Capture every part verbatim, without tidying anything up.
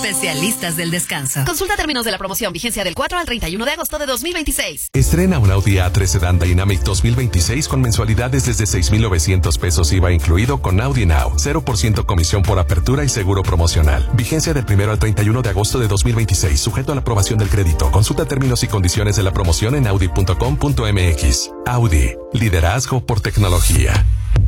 especialistas del descanso. Consulta términos de la promoción, vigencia del cuatro al treinta y uno de agosto de dos mil veintiséis. Estrena un Audi A tres Sedan Dynamic dos mil veintiséis con mensualidades desde seis mil novecientos pesos I V A incluido con Audi Now. cero por ciento comisión por apertura y seguro promocional. Vigencia del primero al treinta y uno de agosto de dos mil veintiséis, sujeto a la aprobación del crédito. Consulta términos y condiciones de la promoción en audi punto com punto m x. Audi, liderazgo por tecnología.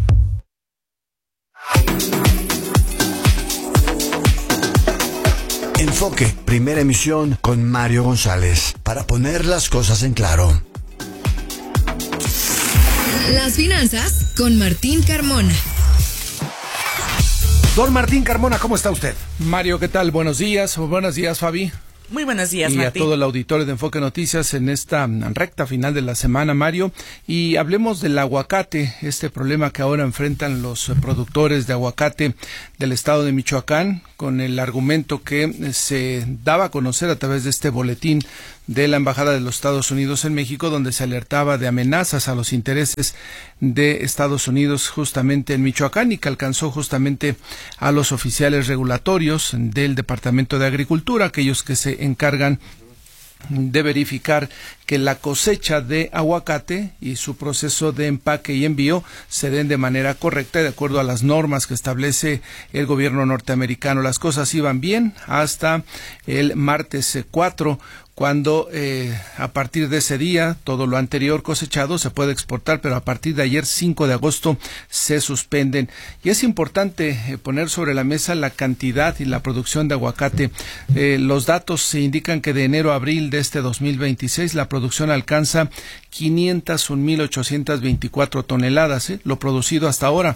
Enfoque, primera emisión con Mario González, para poner las cosas en claro. Las finanzas con Martín Carmona. Don Martín Carmona, ¿cómo está usted? Mario, ¿qué tal? Buenos días, buenos días, Fabi. Muy buenos días, y Martín. Y a todo el auditorio de Enfoque Noticias en esta recta final de la semana, Mario. Y hablemos del aguacate, este problema que ahora enfrentan los productores de aguacate del estado de Michoacán, con el argumento que se daba a conocer a través de este boletín de la Embajada de los Estados Unidos en México, donde se alertaba de amenazas a los intereses de Estados Unidos justamente en Michoacán, y que alcanzó justamente a los oficiales regulatorios del Departamento de Agricultura, aquellos que se encargan de verificar que la cosecha de aguacate y su proceso de empaque y envío se den de manera correcta y de acuerdo a las normas que establece el gobierno norteamericano. Las cosas iban bien hasta el martes cuatro, cuando eh, a partir de ese día todo lo anterior cosechado se puede exportar, pero a partir de ayer cinco de agosto se suspenden. Y es importante eh, poner sobre la mesa la cantidad y la producción de aguacate. Eh, los datos se indican que de enero a abril de este dos mil veintiséis la producción alcanza quinientas un mil ochocientas veinticuatro toneladas, eh, lo producido hasta ahora.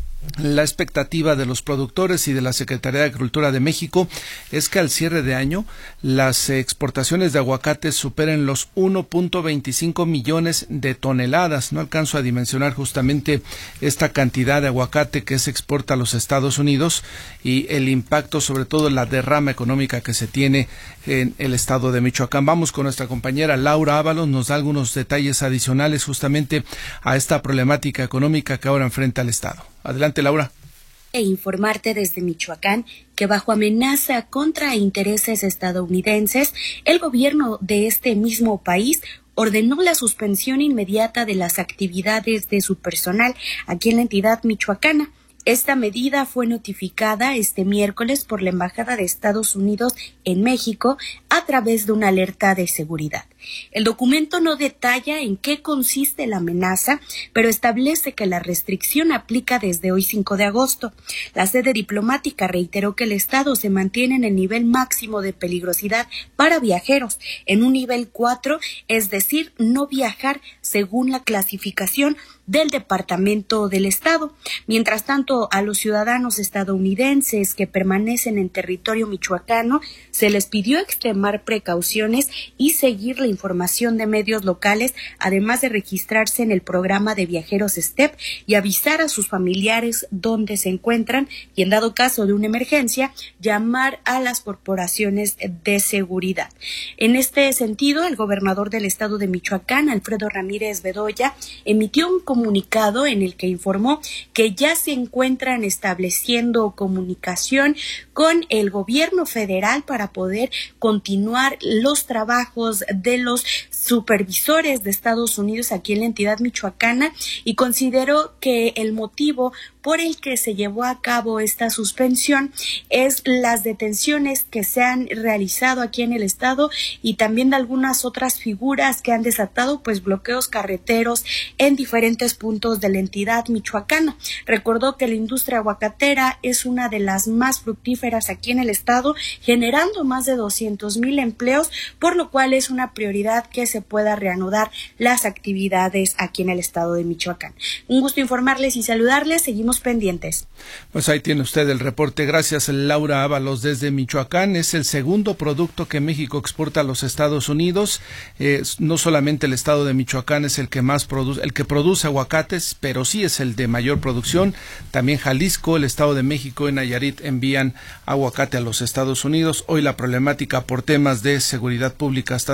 La expectativa de los productores y de la Secretaría de Agricultura de México es que al cierre de año las exportaciones de aguacate superen los uno punto veinticinco millones de toneladas. No alcanzo a dimensionar justamente esta cantidad de aguacate que se exporta a los Estados Unidos y el impacto, sobre todo la derrama económica que se tiene en el estado de Michoacán. Vamos con nuestra compañera Laura Ábalos, nos da algunos detalles adicionales justamente a esta problemática económica que ahora enfrenta el estado. Adelante, Laura. E informarte desde Michoacán que bajo amenaza contra intereses estadounidenses, el gobierno de este mismo país ordenó la suspensión inmediata de las actividades de su personal aquí en la entidad michoacana. Esta medida fue notificada este miércoles por la Embajada de Estados Unidos en México a través de una alerta de seguridad. El documento no detalla en qué consiste la amenaza, pero establece que la restricción aplica desde hoy cinco de agosto. La sede diplomática reiteró que el Estado se mantiene en el nivel máximo de peligrosidad para viajeros, en un nivel cuatro, es decir, no viajar según la clasificación del Departamento del Estado. Mientras tanto, a los ciudadanos estadounidenses que permanecen en territorio michoacano se les pidió extremar precauciones y seguir la información de medios locales, además de registrarse en el programa de viajeros STEP y avisar a sus familiares dónde se encuentran y, en dado caso de una emergencia, llamar a las corporaciones de seguridad. En este sentido, el gobernador del estado de Michoacán, Alfredo Ramírez Bedoya, emitió un comunicado en el que informó que ya se encuentran estableciendo comunicación con el gobierno federal para poder continuar los trabajos de los supervisores de Estados Unidos aquí en la entidad michoacana, y consideró que el motivo por el que se llevó a cabo esta suspensión es las detenciones que se han realizado aquí en el estado y también de algunas otras figuras que han desatado pues bloqueos carreteros en diferentes puntos de la entidad michoacana. Recordó que la industria aguacatera es una de las más fructíferas aquí en el estado, generando más de doscientos mil empleos, por lo cual es una prioridad que se pueda reanudar las actividades aquí en el estado de Michoacán. Un gusto informarles y saludarles, seguimos pendientes. Pues ahí tiene usted el reporte. Gracias, Laura Ábalos desde Michoacán. Es el segundo producto que México exporta a los Estados Unidos. Eh, no solamente el estado de Michoacán es el que más produce, el que produce aguacates, pero sí es el de mayor producción. También Jalisco, el estado de México y Nayarit envían aguacate a los Estados Unidos. Hoy la problemática por temas de seguridad pública está centrada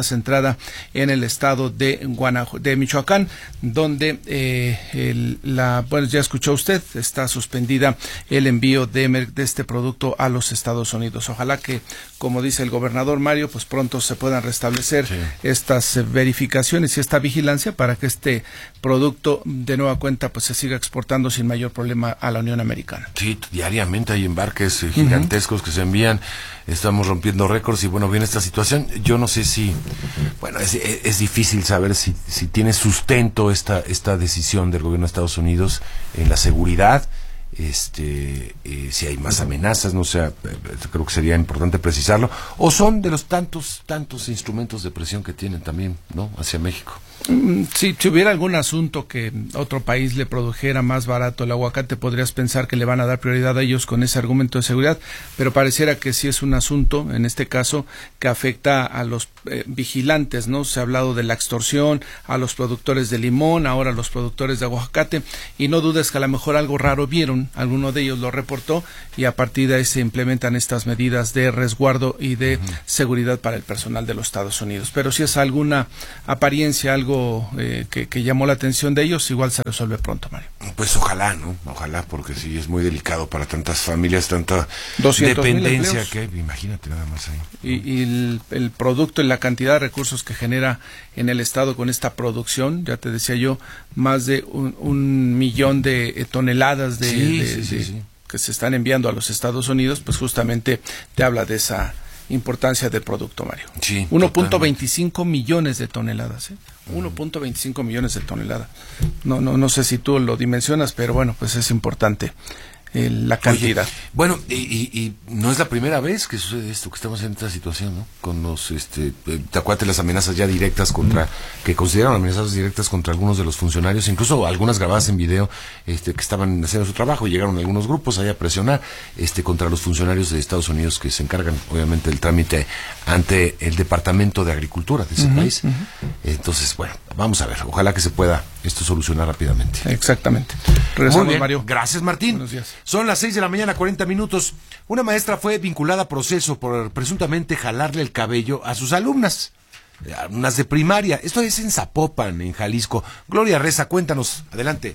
ubicada en el estado de Guanajuato, de Michoacán, donde eh, el, la, bueno, ya escuchó usted, está suspendida el envío de, de este producto a los Estados Unidos. Ojalá que, como dice el gobernador Mario, pues pronto se puedan restablecer sí. estas eh, verificaciones y esta vigilancia para que este producto de nueva cuenta pues se siga exportando sin mayor problema a la Unión Americana. Sí, diariamente hay embarques eh, gigantescos uh-huh. que se envían, estamos rompiendo récords y bueno, viene esta situación. Yo no sé si, bueno, es, es, es difícil saber si, si tiene sustento esta, esta decisión del gobierno de Estados Unidos en la seguridad. Este, eh, si hay más amenazas, no sé, creo que sería importante precisarlo, o son de los tantos, tantos instrumentos de presión que tienen también, ¿no?, hacia México. Si, si hubiera algún asunto que otro país le produjera más barato el aguacate, podrías pensar que le van a dar prioridad a ellos con ese argumento de seguridad, pero pareciera que sí es un asunto, en este caso, que afecta a los eh, vigilantes, ¿no? Se ha hablado de la extorsión, a los productores de limón, ahora a los productores de aguacate, y no dudes que a lo mejor algo raro vieron, alguno de ellos lo reportó, y a partir de ahí se implementan estas medidas de resguardo y de uh-huh. seguridad para el personal de los Estados Unidos. Pero si es alguna apariencia, algo Eh, que, que llamó la atención de ellos, igual se resuelve pronto, Mario. Pues ojalá, ¿no? Ojalá, porque sí es muy delicado para tantas familias, tanta dependencia que hay, imagínate nada más ahí. Y, y el, el producto y la cantidad de recursos que genera en el estado con esta producción, ya te decía yo, más de un, un millón de toneladas de, sí, de, sí, sí, de sí. que se están enviando a los Estados Unidos, pues justamente te habla de esa importancia del producto, Mario. Sí, uno punto veinticinco millones de toneladas, ¿eh? uno punto veinticinco millones de toneladas. No, no, no sé si tú lo dimensionas, pero bueno, pues es importante eh, la cantidad. Oye, bueno, y, y, y no es la primera vez que sucede esto, que estamos en esta situación, ¿no? Con los, este, te acuerdas las amenazas ya directas contra, mm. que consideraron amenazas directas contra algunos de los funcionarios, incluso algunas grabadas en video, este, que estaban haciendo su trabajo, y llegaron algunos grupos ahí a presionar, este, contra los funcionarios de Estados Unidos que se encargan, obviamente, del trámite ante el Departamento de Agricultura de ese uh-huh, país. Uh-huh. Entonces, bueno, vamos a ver, ojalá que se pueda esto solucionar rápidamente. Exactamente. Regresamos, muy bien, Mario. Gracias, Martín. Buenos días. Son las seis de la mañana, cuarenta minutos. Una maestra fue vinculada a proceso por presuntamente jalarle el cabello a sus alumnas, alumnas de primaria. Esto es en Zapopan, en Jalisco. Gloria Reza, cuéntanos. Adelante.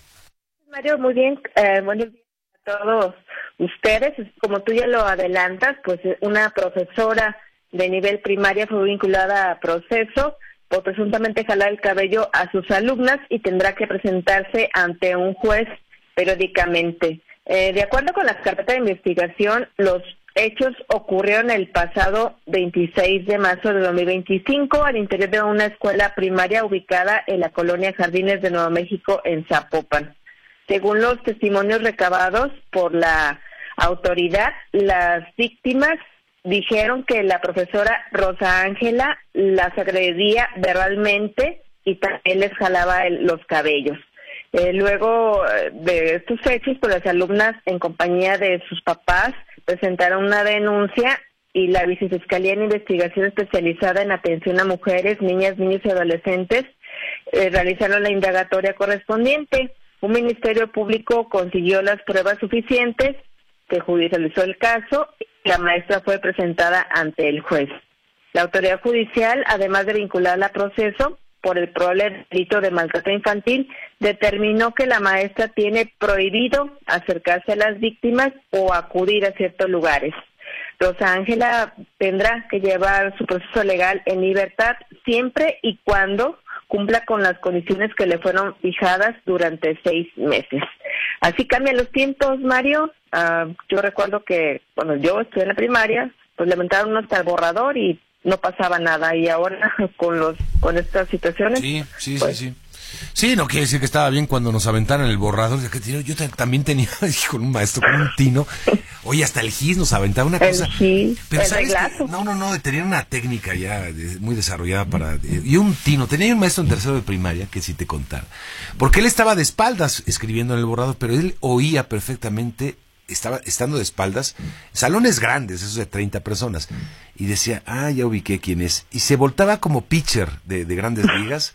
Mario, muy bien. Eh, buenos días a todos ustedes. Como tú ya lo adelantas, pues una profesora de nivel primaria fue vinculada a proceso por presuntamente jalar el cabello a sus alumnas y tendrá que presentarse ante un juez periódicamente. Eh, de acuerdo con la carpeta de investigación, los hechos ocurrieron el pasado veintiséis de marzo de dos mil veinticinco al interior de una escuela primaria ubicada en la colonia Jardines de Nuevo México, en Zapopan. Según los testimonios recabados por la autoridad, las víctimas dijeron que la profesora Rosa Ángela las agredía verbalmente y también les jalaba el, los cabellos. Eh, luego de estos hechos, pues las alumnas, en compañía de sus papás, presentaron una denuncia y la Vicefiscalía en Investigación Especializada en Atención a Mujeres, Niñas, Niños y Adolescentes eh, realizaron la indagatoria correspondiente. Un ministerio público consiguió las pruebas suficientes, se judicializó el caso y la maestra fue presentada ante el juez. La autoridad judicial, además de vincularla a proceso por el probable delito de maltrato infantil, determinó que la maestra tiene prohibido acercarse a las víctimas o acudir a ciertos lugares. Rosa Ángela tendrá que llevar su proceso legal en libertad siempre y cuando cumpla con las condiciones que le fueron fijadas durante seis meses. Así cambian los tiempos, Mario. Uh, yo recuerdo que cuando yo estuve en la primaria, pues levantaron hasta el borrador y no pasaba nada, y ahora con los con estas situaciones sí sí pues, sí sí sí no quiere decir que estaba bien cuando nos aventaron el borrador. Yo también tenía con un maestro, con un tino, oye, hasta el G I S nos aventaba una cosa, el G I S, pero el sabes que, no no no tenía una técnica ya de, muy desarrollada para, y un tino. Tenía un maestro en tercero de primaria que si te contara, porque él estaba de espaldas escribiendo en el borrador, pero él oía perfectamente, estaba estando de espaldas, salones grandes, esos de treinta personas, y decía, ah, ya ubiqué quién es, y se voltaba como pitcher de, de Grandes Ligas,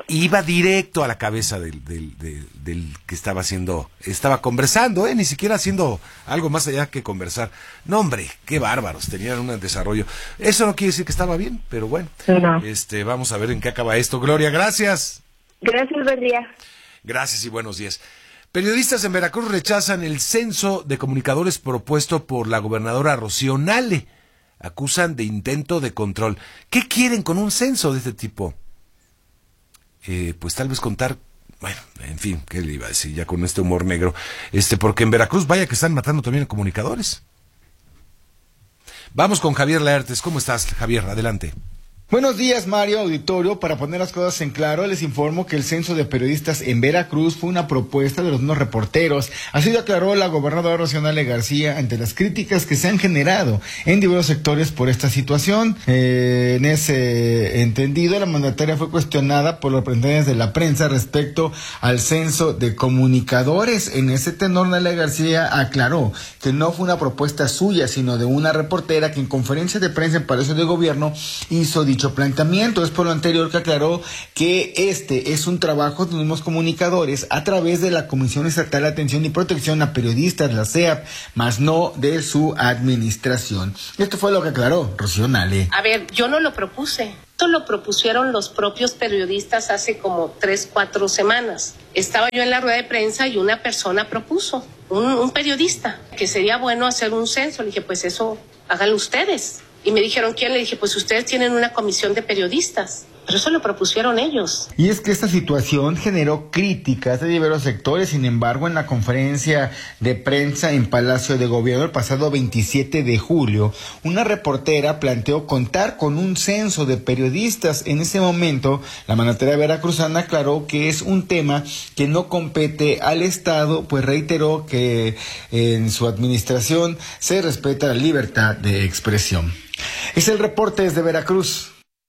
iba directo a la cabeza del, del, del, del que estaba haciendo, estaba conversando, ¿eh? Ni siquiera haciendo algo más allá que conversar. No, hombre, qué bárbaros, tenían un desarrollo. Eso no quiere decir que estaba bien, pero bueno, no. este, vamos a ver en qué acaba esto. Gloria, gracias. Gracias, buen día. Gracias y buenos días. Periodistas en Veracruz rechazan el censo de comunicadores propuesto por la gobernadora Rocío Nale. Acusan de intento de control. ¿Qué quieren con un censo de este tipo? Eh, pues tal vez contar, bueno, en fin, ¿qué le iba a decir ya con este humor negro? Este, porque en Veracruz vaya que están matando también a comunicadores. Vamos con Javier Laertes. ¿Cómo estás, Javier? Adelante. Buenos días, Mario, auditorio. Para poner las cosas en claro, les informo que el censo de periodistas en Veracruz fue una propuesta de los mismos reporteros. Así lo aclaró la gobernadora Rocío Nale García ante las críticas que se han generado en diversos sectores por esta situación. Eh, en ese entendido, la mandataria fue cuestionada por los representantes de la prensa respecto al censo de comunicadores. En ese tenor, Nale García aclaró que no fue una propuesta suya, sino de una reportera que en conferencia de prensa en Palacio de Gobierno hizo dicho planteamiento. Es por lo anterior que aclaró que este es un trabajo de los mismos comunicadores a través de la Comisión Estatal de Atención y Protección a Periodistas, la C E A P, más no de su administración. Esto fue lo que aclaró Rocío Nale. A ver, yo no lo propuse. Esto lo propusieron los propios periodistas hace como tres, cuatro semanas. Estaba yo en la rueda de prensa y una persona propuso, un, un periodista, que sería bueno hacer un censo. Le dije, pues eso, háganlo ustedes. Y me dijeron, ¿quién? Le dije, pues ustedes tienen una comisión de periodistas. Pero eso lo propusieron ellos. Y es que esta situación generó críticas de diversos sectores. Sin embargo, en la conferencia de prensa en Palacio de Gobierno el pasado veintisiete de julio, una reportera planteó contar con un censo de periodistas. En ese momento, la mandataria veracruzana aclaró que es un tema que no compete al Estado, pues reiteró que en su administración se respeta la libertad de expresión. Es el reporte desde Veracruz.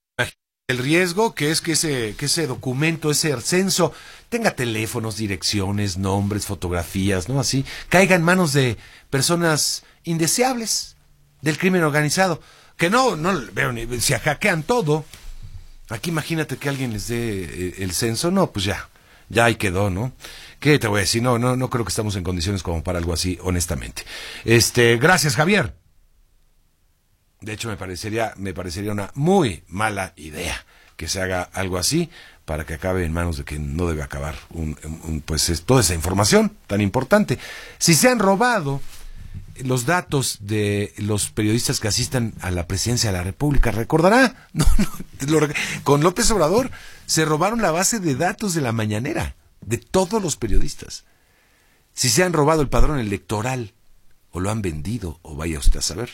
El riesgo que es que ese, que ese documento, ese censo, tenga teléfonos, direcciones, nombres, fotografías, ¿no? Así, caiga en manos de personas indeseables del crimen organizado, que no, no, veo, se hackean todo. Aquí imagínate que alguien les dé el censo, no, pues ya, ya ahí quedó, ¿no? ¿Qué te voy a decir? No, no, no creo que estamos en condiciones como para algo así, honestamente. Este, gracias, Javier. De hecho, me parecería, me parecería una muy mala idea que se haga algo así para que acabe en manos de quien no debe acabar un, un, pues es, toda esa información tan importante. Si se han robado los datos de los periodistas que asistan a la presidencia de la República, recordará, no, no, lo, con López Obrador se robaron la base de datos de la mañanera, de todos los periodistas. Si se han robado el padrón electoral, o lo han vendido, o vaya usted a saber.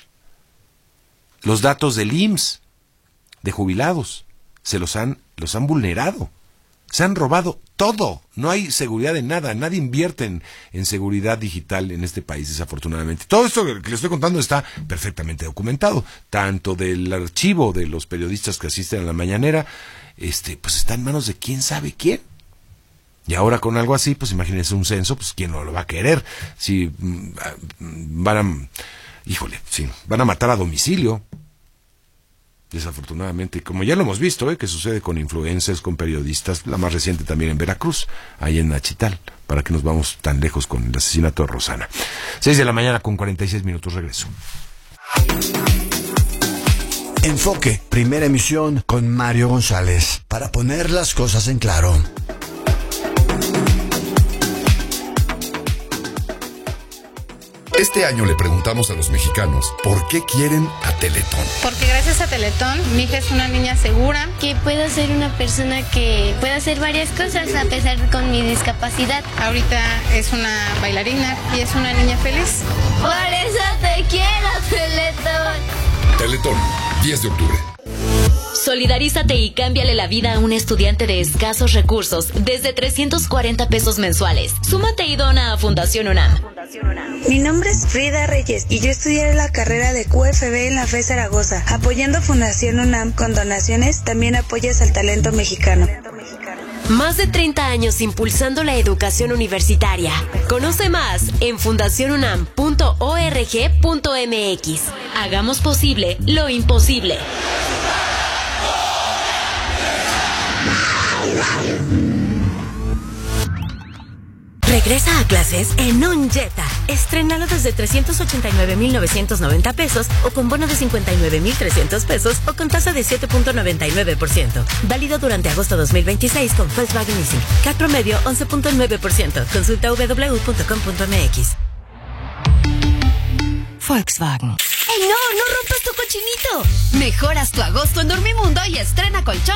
Los datos del I M S S, de jubilados, se los han, los han vulnerado. Se han robado todo. No hay seguridad en nada. Nadie invierte en, en seguridad digital en este país, desafortunadamente. Todo esto que le estoy contando está perfectamente documentado. Tanto del archivo de los periodistas que asisten a la mañanera, este, pues está en manos de quién sabe quién. Y ahora con algo así, pues imagínense un censo, pues quién no lo va a querer. Si mm, van a... Híjole, sí, van a matar a domicilio, desafortunadamente, como ya lo hemos visto, ¿eh? Que sucede con influencers, con periodistas, la más reciente también en Veracruz, ahí en Nachital, para que nos vamos tan lejos con el asesinato de Rosana. Seis de la mañana con cuarenta y seis minutos, regreso. Enfoque, primera emisión con Mario González, para poner las cosas en claro. Este año le preguntamos a los mexicanos por qué quieren a Teletón. Porque gracias a Teletón, mi hija es una niña segura. Que puedo ser una persona que pueda hacer varias cosas a pesar de con mi discapacidad. Ahorita es una bailarina y es una niña feliz. Por eso te quiero, Teletón. Teletón, diez de octubre. Solidarízate y cámbiale la vida a un estudiante de escasos recursos desde trescientos cuarenta pesos mensuales. Súmate y dona a Fundación UNAM. Mi nombre es Frida Reyes y yo estudiaré la carrera de Q F B en la F E Zaragoza. Apoyando Fundación UNAM con donaciones, también apoyas al talento mexicano. Más de treinta años impulsando la educación universitaria. Conoce más en fundación unam punto org punto mx. Hagamos posible lo imposible. Regresa a clases en un Jetta. Estrénalo desde trescientos ochenta y nueve mil novecientos noventa pesos o con bono de cincuenta y nueve mil trescientos pesos o con tasa de siete punto noventa y nueve por ciento. Válido durante agosto dos mil veintiséis con Volkswagen Leasing. C A T promedio once punto nueve por ciento. Consulta w w w punto com punto m x. Volkswagen. ¡Ey, no! ¡No rompas tu cochinito! Mejoras tu agosto en Dormimundo y estrena colchón